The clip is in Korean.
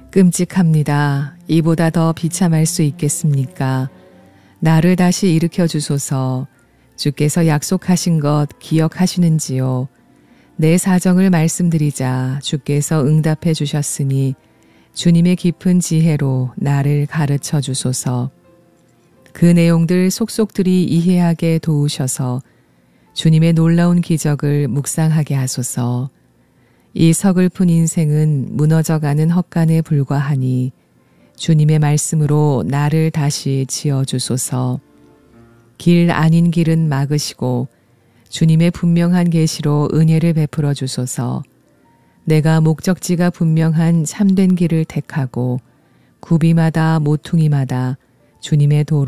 끔찍합니다. 이보다 더 비참할 수 있겠습니까? 나를 다시 일으켜 주소서. 주께서 약속하신 것 기억하시는지요? 내 사정을 말씀드리자 주께서 응답해 주셨으니 주님의 깊은 지혜로 나를 가르쳐 주소서. 그 내용들 속속들이 이해하게 도우셔서 주님의 놀라운 기적을 묵상하게 하소서. 이 서글픈 인생은 무너져가는 헛간에 불과하니 주님의 말씀으로 나를 다시 지어주소서. 길 아닌 길은 막으시고 주님의 분명한 계시로 은혜를 베풀어 주소서. 내가 목적지가 분명한 참된 길을 택하고 구비마다 모퉁이마다 주님의 도로